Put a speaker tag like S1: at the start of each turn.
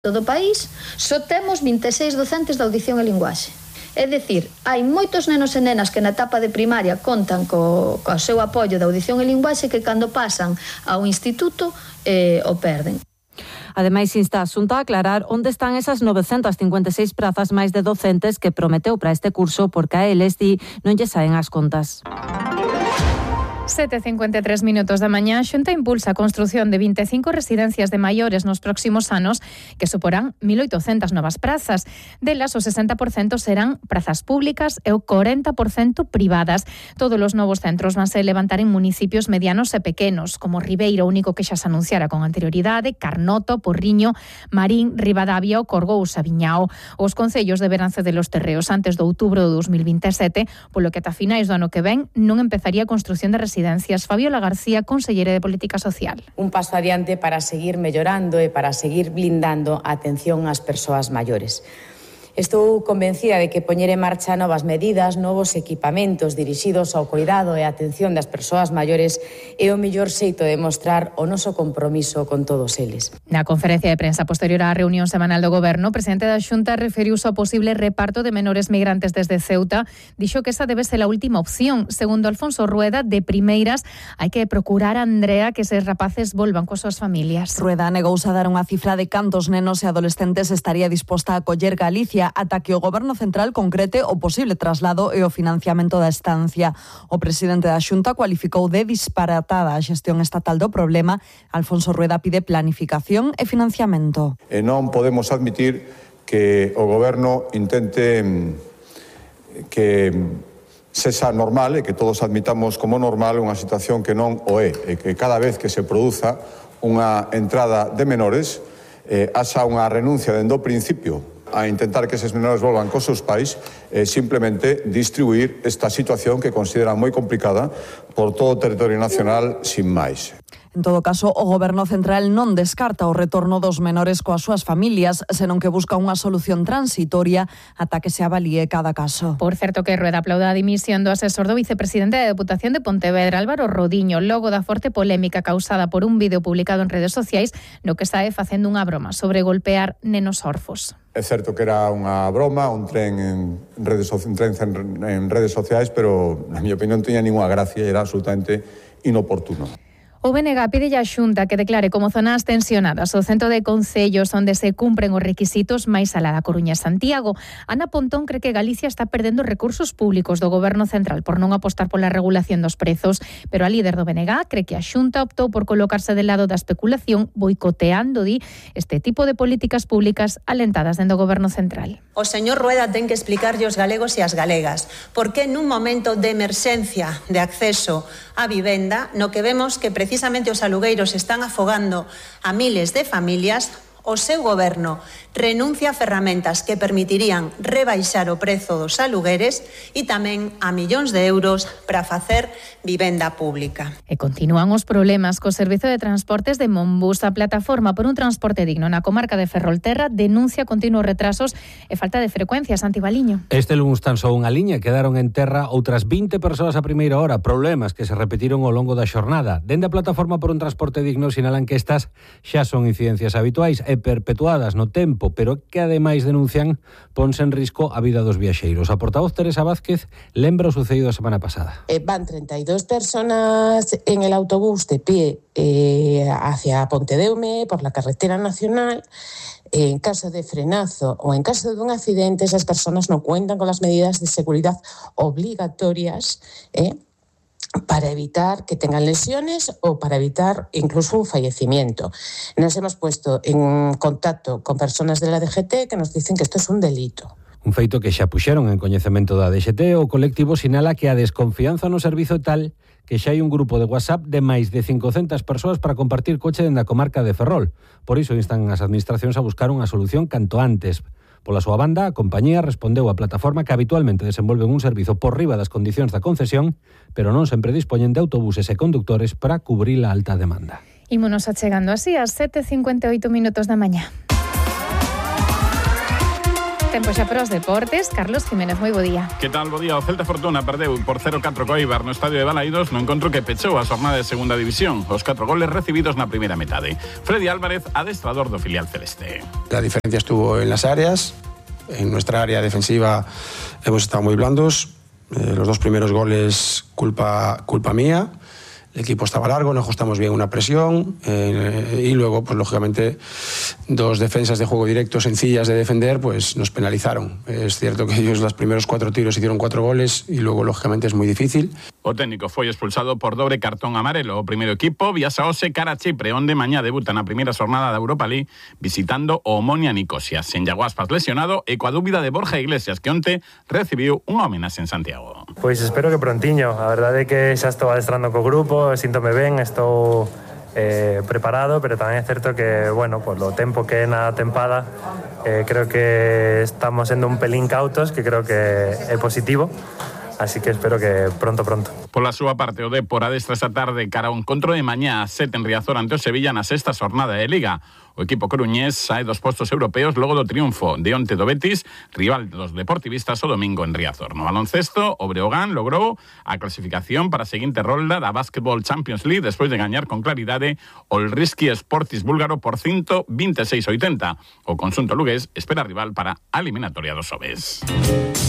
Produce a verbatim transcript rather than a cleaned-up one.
S1: do país, só temos vinte e seis docentes de audición e linguaxe. É dicir, hai moitos nenos e nenas que na etapa de primaria contan co, co seu apoio de audición e linguaxe que cando pasan ao instituto eh, o perden.
S2: Ademais, insta a Xunta a aclarar onde están esas novecentas cincuenta e seis prazas máis de docentes que prometeu para este curso porque a eles di non lle saen as contas.
S3: sete e cincuenta e tres minutos da mañá, a Xunta impulsa a construción de vinte e cinco residencias de maiores nos próximos anos que suporán mil oitocentas novas prazas. Delas, o sesenta por cento serán prazas públicas e o corenta por cento privadas. Todos os novos centros van se levantar en municipios medianos e pequenos, como Ribeiro, único que xa se anunciara con anterioridade, Carnoto, Porriño, Marín, Ribadavia, o Corgous, Viñao. Os concellos deberán ceder os terreos antes do outubro de dos mil vinte e sete, polo que ata finais do ano que ven non empezaría a construción de residencias. Fabiola García, conselleira de Política Social.
S4: Un paso adiante para seguir mellorando e para seguir blindando a atención ás persoas maiores. Estou convencida de que poñer en marcha novas medidas, novos equipamentos dirixidos ao cuidado e a atención das persoas maiores é o mellor xeito de mostrar o noso compromiso con todos eles.
S3: Na conferencia de prensa posterior á reunión semanal do Goberno, o presidente da Xunta referiuse ao posible reparto de menores migrantes desde Ceuta. Dixo que esa debe ser a última opción. Segundo Alfonso Rueda, de primeiras, hai que procurar a Andrea que eses rapaces volvan coas súas familias.
S2: Rueda negouse a dar unha cifra de cantos nenos e adolescentes estaría disposta a acoller Galicia ata que o Goberno Central concrete o posible traslado e o financiamento da estancia. O presidente da Xunta cualificou de disparatada a xestión estatal do problema. Alfonso Rueda pide planificación e financiamento.
S5: E non podemos admitir que o Goberno intente que sexa normal e que todos admitamos como normal unha situación que non o é, e que cada vez que se produza unha entrada de menores eh, haxa unha renuncia dende o principio a intentar que eses menores volvan cos seus pais e eh, simplemente distribuir esta situación que consideran moi complicada por todo o territorio nacional sin máis.
S2: En todo caso, o Goberno Central non descarta o retorno dos menores coas súas familias, senón que busca unha solución transitoria ata que se avalíe cada caso.
S3: Por certo que Rueda aplauda a dimisión do asesor do vicepresidente da Deputación de Pontevedra, Álvaro Rodiño, logo da forte polémica causada por un vídeo publicado en redes sociais no que sae facendo unha broma sobre golpear nenos orfos.
S5: É certo que era unha broma, un tren en redes, un tren en redes sociais, pero na miña opinión non tiña ninguna gracia e era absolutamente inoportuno.
S3: O B N G pide a Xunta que declare como zonas tensionadas o centro de concellos onde se cumpren os requisitos máis alá da Coruña e Santiago. Ana Pontón cree que Galicia está perdendo recursos públicos do Goberno Central por non apostar pola regulación dos prezos, pero a líder do B N G cree que a Xunta optou por colocarse del lado da especulación, boicoteando, di, este tipo de políticas públicas alentadas dentro do Goberno Central.
S6: O señor Rueda ten que explicarlle aos galegos e ás galegas por que nun momento de emerxencia de acceso á vivenda, no que vemos que precisamente Precisamente os alugueiros están afogando a miles de familias, o seu goberno renuncia a ferramentas que permitirían rebaixar o prezo dos alugueres e tamén a millóns de euros para facer vivenda pública.
S3: E continúan os problemas co servizo de transportes de Monbus. A plataforma por un transporte digno na comarca de Ferrolterra denuncia continuos retrasos e falta de frecuencias. Antibaliño.
S7: Este luns tan só unha liña, quedaron en terra outras vinte persoas a primeira hora, problemas que se repetiron ao longo da xornada. Dende a plataforma por un transporte digno sinalan que estas xa son incidencias habituais e perpetuadas no tempo, pero que ademais denuncian ponse en risco a vida dos viaxeiros. A portavoz Teresa Vázquez lembra o sucedido a semana pasada.
S8: Eh, van treinta y dos personas en el autobús de pie eh, hacia Pontedeume por la carretera nacional. En caso de frenazo o en caso de un accidente, esas personas no cuentan con las medidas de seguridad obligatorias, eh, para evitar que tengan lesiones o para evitar incluso un fallecimiento. Nos hemos puesto en contacto con personas de la D G T que nos dicen que esto es un delito.
S7: Un feito que xa puxeron en coñecemento da D X T. O colectivo sinala que a desconfianza no servizo é tal que xa hai un grupo de WhatsApp de máis de cincocentas persoas para compartir coche dende a comarca de Ferrol. Por iso instan as administracións a buscar unha solución canto antes. Pola súa banda, a compañía respondeu á plataforma que habitualmente desenvolven un servizo por riba das condicións da concesión, pero non sempre dispoñen de autobuses e conductores para cubrir a alta demanda.
S3: Ímonos achegando así ás sete e cincuenta e oito minutos da mañá. Tempo xa para os deportes. Carlos Jiménez, moi bo día.
S9: Que tal, bo día? O Celta Fortuna perdeu por cero catro co Eibar no estadio de Balaidos no encontro que pechou a xornada de segunda división. Os catro goles recibidos na primeira metade. Freddy Álvarez, adestrador do filial celeste.
S10: La diferencia estuvo en las áreas. En nuestra área defensiva hemos estado muy blandos. Eh, los dos primeros goles culpa, culpa mía. El equipo estaba largo, no ajustamos bien una presión eh, y luego, pues lógicamente, dos defensas de juego directo sencillas de defender, pues nos penalizaron. Es cierto que ellos los primeros cuatro tiros hicieron cuatro goles y luego, lógicamente, es muy difícil.
S9: O técnico foi expulsado por dobre cartón amarelo. O primeiro equipo viaxa hoxe cara a Chipre, onde mañá debuta na primeira xornada da Europa League visitando o Omonia Nicosia. Sen Iago Aspas lesionado e coa dúbida de Borja Iglesias, que onte recibiu unha homenaxe en Santiago.
S11: Pois espero que prontiño. A verdade é que xa estou adestrando co grupo, síntome ben, estou eh, preparado, pero tamén é certo que, bueno, por lo tempo que é na tempada, eh, creo que estamos sendo un pelín cautos, que creo que é positivo. Así que espero que pronto, pronto.
S9: Pola súa parte, o Depor adestra esta tarde cara a un encontro de mañá a sete en Riazor ante o Sevilla na sexta xornada de Liga. O equipo coruñés sae dos postos europeos logo do triunfo de onte do Betis, rival dos deportivistas o domingo en Riazor. No baloncesto, o Breogán logrou a clasificación para a seguinte rolda da Basketball Champions League despois de gañar con claridade o Risky Sportis búlgaro por ciento veintiséis a oitenta. O conxunto lugués espera rival para a eliminatoria dos Oves.